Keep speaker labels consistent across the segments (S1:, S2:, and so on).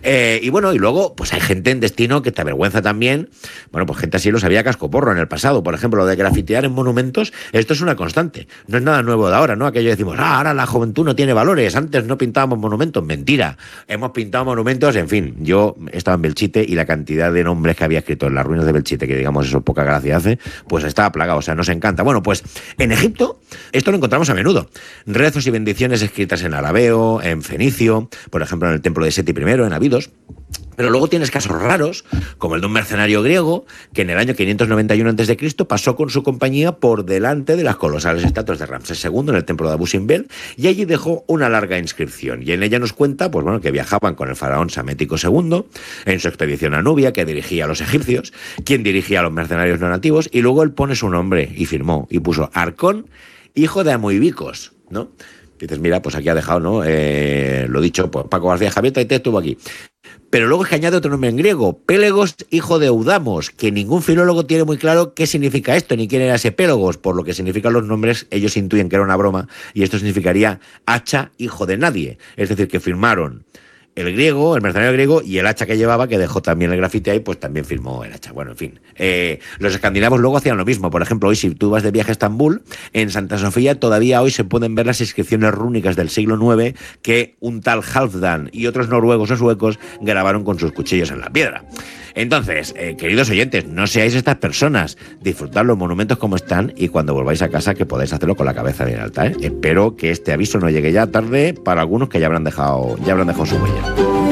S1: Y bueno, y luego, pues hay gente en Destino que te avergüenza también. Bueno, pues gente así lo sabía cascoporro en el pasado. Por ejemplo, lo de grafitear en monumentos, esto es una constante. No es nada nuevo de ahora, ¿no? Aquello decimos, ahora la juventud no tiene valores, antes no pintábamos monumentos. Mentira. Hemos pintado monumentos, en fin. Yo estaba en Belchite y la cantidad de nombres que había escrito en las ruinas de Belchite, que digamos eso poca gracia hace, pues estaba plagado, o sea, nos encanta. Bueno, pues en Egipto esto lo encontramos a menudo. Rezos y bendiciones escritas en arabeo, en fenicio, por ejemplo en el templo de Seti I, en Abidos. Pero luego tienes casos raros, como el de un mercenario griego que en el año 591 a.C. pasó con su compañía por delante de las colosales estatuas de Ramsés II en el templo de Abu Simbel y allí dejó una larga inscripción. Y en ella nos cuenta pues bueno, que viajaban con el faraón Psamético II en su expedición a Nubia, que dirigía a los egipcios, quien dirigía a los mercenarios no nativos, y luego él pone su nombre y firmó y puso Arcón, hijo de Amoibicos, ¿no? Dices, mira, pues aquí ha dejado, ¿no? Lo dicho, pues Paco García Javier Taité estuvo aquí. Pero luego es que añade otro nombre en griego, Pélegos, hijo de Eudamos, que ningún filólogo tiene muy claro qué significa esto, ni quién era ese Pélagos. Por lo que significan los nombres, ellos intuyen que era una broma, y esto significaría hacha, hijo de nadie. Es decir, que firmaron el griego, el mercenario griego, y el hacha que llevaba, que dejó también el grafite ahí, pues también firmó el hacha. Bueno, en fin. Los escandinavos luego hacían lo mismo. Por ejemplo, hoy si tú vas de viaje a Estambul, en Santa Sofía todavía hoy se pueden ver las inscripciones rúnicas del siglo IX que un tal Halfdan y otros noruegos o suecos grabaron con sus cuchillos en la piedra. Entonces, queridos oyentes, no seáis estas personas, disfrutad los monumentos como están y cuando volváis a casa que podáis hacerlo con la cabeza bien alta, ¿eh? Espero que este aviso no llegue ya tarde para algunos que ya habrán dejado su huella.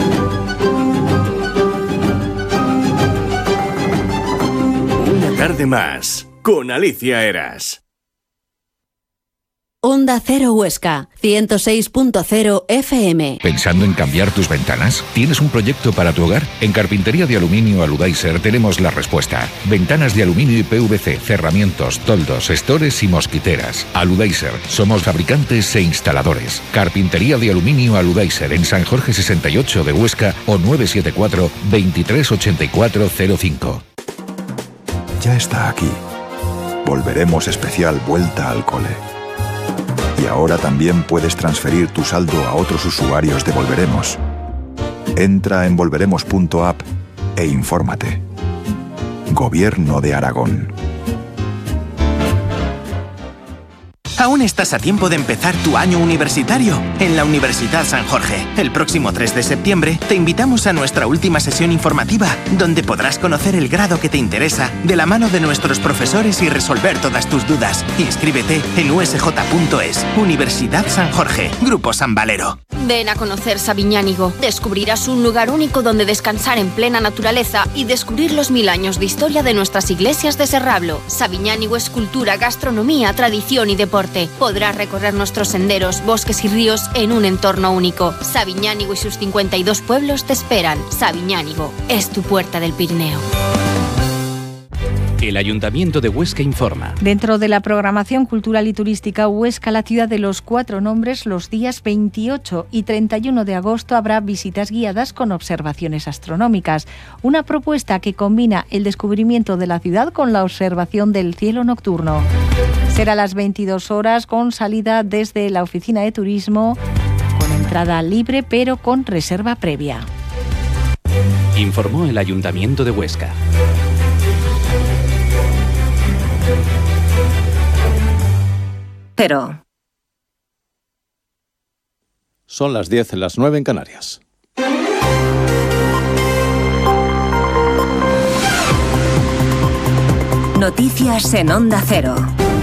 S2: Una tarde más con Alicia Eras.
S3: Onda Cero Huesca, 106.0 FM.
S4: ¿Pensando en cambiar tus ventanas? ¿Tienes un proyecto para tu hogar? En Carpintería de Aluminio Aludaiser tenemos la respuesta. Ventanas de aluminio y PVC, cerramientos, toldos, estores y mosquiteras. Aludaiser, somos fabricantes e instaladores. Carpintería de Aluminio Aludaiser en San Jorge 68 de Huesca o 974 238405.
S5: Ya está aquí. Volveremos especial Vuelta al Cole. Y ahora también puedes transferir tu saldo a otros usuarios de Volveremos. Entra en volveremos.app e infórmate. Gobierno de Aragón.
S6: Aún estás a tiempo de empezar tu año universitario en la Universidad San Jorge. El próximo 3 de septiembre te invitamos a nuestra última sesión informativa, donde podrás conocer el grado que te interesa de la mano de nuestros profesores y resolver todas tus dudas. Inscríbete en usj.es. Universidad San Jorge, Grupo San Valero.
S7: Ven a conocer Sabiñánigo. Descubrirás un lugar único donde descansar en plena naturaleza y descubrir los 1000 años de historia de nuestras iglesias de Serrablo. Sabiñánigo es cultura, gastronomía, tradición y deporte. Podrás recorrer nuestros senderos, bosques y ríos en un entorno único. Sabiñánigo y sus 52 pueblos te esperan. Sabiñánigo es tu puerta del Pirineo.
S8: El Ayuntamiento de Huesca informa.
S9: Dentro de la programación cultural y turística Huesca, la ciudad de los 4 nombres, los días 28 y 31 de agosto habrá visitas guiadas con observaciones astronómicas. Una propuesta que combina el descubrimiento de la ciudad con la observación del cielo nocturno. Será a las 22 horas con salida desde la oficina de turismo, con entrada libre pero con reserva previa.
S8: Informó el Ayuntamiento de Huesca.
S3: Pero
S10: son las 10, las 9 en Canarias.
S3: Noticias en Onda Cero.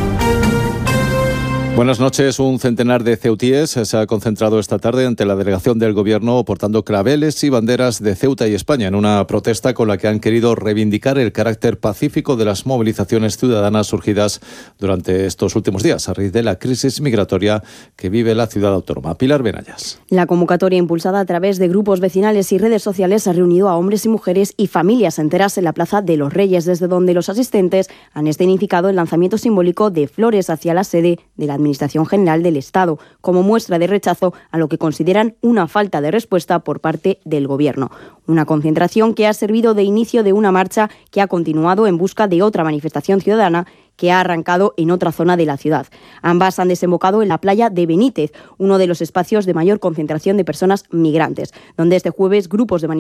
S10: Buenas noches. Un centenar de ceutíes se ha concentrado esta tarde ante la delegación del Gobierno portando claveles y banderas de Ceuta y España en una protesta con la que han querido reivindicar el carácter pacífico de las movilizaciones ciudadanas surgidas durante estos últimos días a raíz de la crisis migratoria que vive la ciudad autónoma. Pilar Benayas.
S11: La convocatoria impulsada a través de grupos vecinales y redes sociales ha reunido a hombres y mujeres y familias enteras en la Plaza de los Reyes, desde donde los asistentes han escenificado el lanzamiento simbólico de flores hacia la sede de la Administración General del Estado, como muestra de rechazo a lo que consideran una falta de respuesta por parte del Gobierno. Una concentración que ha servido de inicio de una marcha que ha continuado en busca de otra manifestación ciudadana que ha arrancado en otra zona de la ciudad. Ambas han desembocado en la playa de Benítez, uno de los espacios de mayor concentración de personas migrantes, donde este jueves grupos de